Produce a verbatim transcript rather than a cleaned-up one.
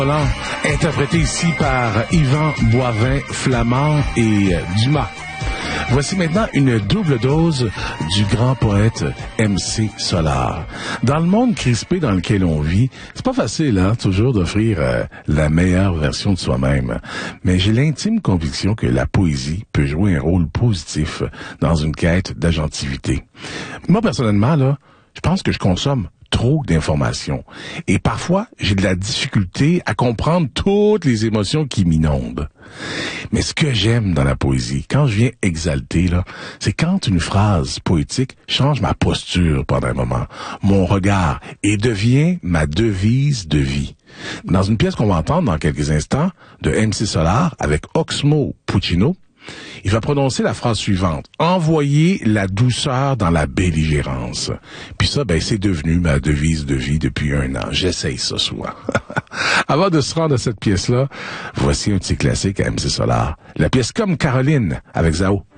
Volant, interprété ici par Yvan Boivin-Flamand et Dumas. Voici maintenant une double dose du grand poète M C Solar. Dans le monde crispé dans lequel on vit, c'est pas facile, hein, toujours d'offrir euh, la meilleure version de soi-même. Mais j'ai l'intime conviction que la poésie peut jouer un rôle positif dans une quête d'agentivité. Moi, personnellement, là, je pense que je consomme trop d'informations. Et parfois, j'ai de la difficulté à comprendre toutes les émotions qui m'inondent. Mais ce que j'aime dans la poésie, quand je viens exalter, là, c'est quand une phrase poétique change ma posture pendant un moment, mon regard, et devient ma devise de vie. Dans une pièce qu'on va entendre dans quelques instants, de M C Solar, avec Oxmo Puccino, il va prononcer la phrase suivante. Envoyer la douceur dans la belligérance. Puis ça, ben, c'est devenu ma devise de vie depuis un an. J'essaye ça souvent. Avant de se rendre à cette pièce-là, voici un petit classique à M C Solar. La pièce Comme Caroline, avec Zao.